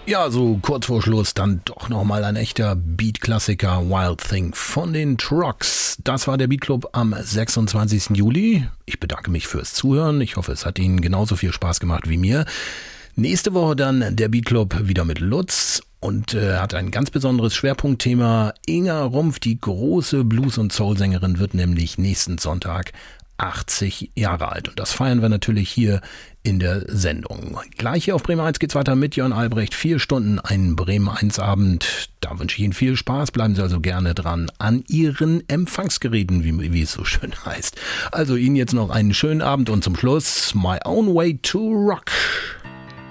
Ja, so kurz vor Schluss dann doch nochmal ein echter Beat-Klassiker, Wild Thing von den Trucks. Das war der Beat Club am 26. Juli. Ich bedanke mich fürs Zuhören. Ich hoffe, es hat Ihnen genauso viel Spaß gemacht wie mir. Nächste Woche dann der Beat Club wieder mit Lutz und hat ein ganz besonderes Schwerpunktthema. Inga Rumpf, die große Blues- und Soul-Sängerin, wird nämlich nächsten Sonntag 80 Jahre alt. Und das feiern wir natürlich hier in der Sendung. Gleich hier auf Bremen 1 geht's weiter mit Jörn Albrecht. 4 Stunden, ein Bremen 1 Abend. Da wünsche ich Ihnen viel Spaß. Bleiben Sie also gerne dran an Ihren Empfangsgeräten, wie es so schön heißt. Also Ihnen jetzt noch einen schönen Abend und zum Schluss My Own Way to Rock.